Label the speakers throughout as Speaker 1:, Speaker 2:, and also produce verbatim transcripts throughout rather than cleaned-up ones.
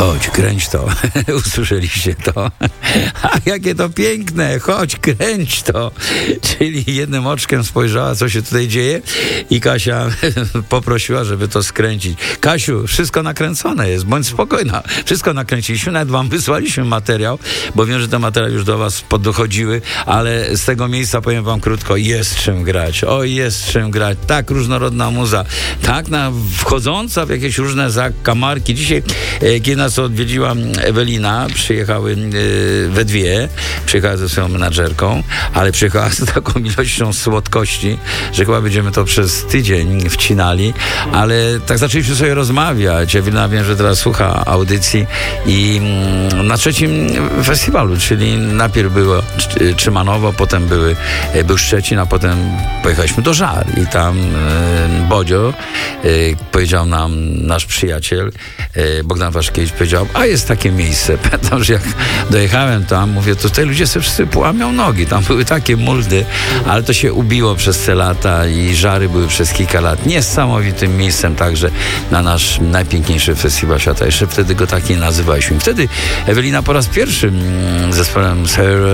Speaker 1: chodź, kręć to. Usłyszeliście to? A jakie to piękne, chodź, kręć to. Czyli jednym oczkiem spojrzała, co się tutaj dzieje i Kasia poprosiła, żeby to skręcić. Kasiu, wszystko nakręcone jest, bądź spokojna. Wszystko nakręciliśmy, nawet wam wysłaliśmy materiał, bo wiem, że te materiały już do was podchodziły, ale z tego miejsca powiem wam krótko, jest czym grać. O, jest czym grać. Tak różnorodna muza, tak na, wchodząca w jakieś różne zakamarki. Dzisiaj, e, kiedy nas odwiedziła Ewelina, przyjechały e, we dwie, przyjechała ze swoją menadżerką, ale przyjechała z taką ilością słodkości, że chyba będziemy to przez tydzień wcinali, ale tak zaczęliśmy sobie rozmawiać. Ewelina, wiem, że teraz słucha audycji i mm, na trzecim festiwalu, czyli najpierw było Trzymanowo, potem były, był Szczecin, a potem pojechaliśmy do Żar i tam e, Bodzio e, powiedział nam, nasz przyjaciel e, Bogdan Waszkiewicz powiedział, a jest takie miejsce. Pamiętam, że jak dojechałem tam, mówię, to tutaj ludzie sobie wszyscy połamią nogi. Tam były takie muldy, ale to się ubiło przez te lata i Żary były przez kilka lat niesamowitym miejscem także na nasz najpiękniejszy festiwal świata. Jeszcze wtedy go tak nie nazywaliśmy. Wtedy Ewelina po raz pierwszy z zespołem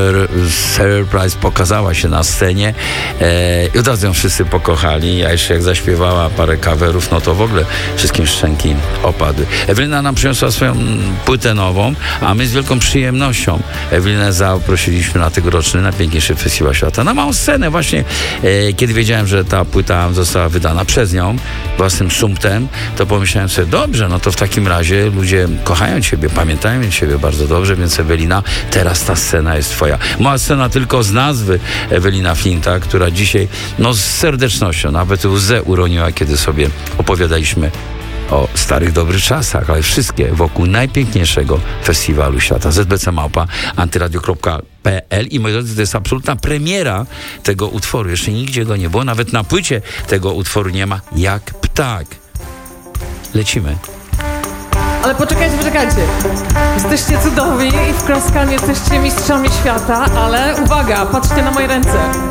Speaker 1: Surprise pokazała się na scenie e, i od razu ją wszyscy pokochali. Ja jeszcze jak zaśpiewała parę coverów, no to w ogóle wszystkim szczęki opadły. Ewelina nam przyniosła swoją płytę nową, a my z wielką przyjemnością Ewelinę zaprosiliśmy na tegoroczny, najpiękniejszy festiwal świata. Na małą scenę właśnie, e, kiedy wiedziałem, że ta płyta została wydana przez nią, własnym sumptem, to pomyślałem sobie, dobrze, no to w takim razie ludzie kochają Ciebie, pamiętają Ciebie bardzo dobrze, więc Ewelina, teraz ta scena jest Twoja. Mała scena tylko z nazwy Ewelina Flinta, która dzisiaj, no z serdecznością, nawet łzę uroniła, kiedy sobie opowiadaliśmy o starych, dobrych czasach, ale wszystkie wokół najpiękniejszego festiwalu świata. Z b c małpa antyradio kropka p l i moi drodzy, to jest absolutna premiera tego utworu. Jeszcze nigdzie go nie było, nawet na płycie tego utworu nie ma. Jak ptak. Lecimy.
Speaker 2: Ale poczekajcie, poczekajcie. Jesteście cudowni i w klaskaniu jesteście mistrzami świata, ale uwaga, patrzcie na moje ręce.